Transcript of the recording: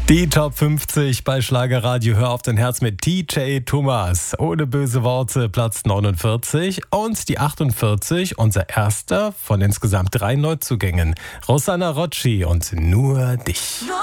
Die Top 50 bei Schlagerradio Hör auf dein Herz mit TJ Thomas. Ohne böse Worte, Platz 49. Und die 48, unser erster von insgesamt 3 Neuzugängen. Rosanna Rocci und Nur dich.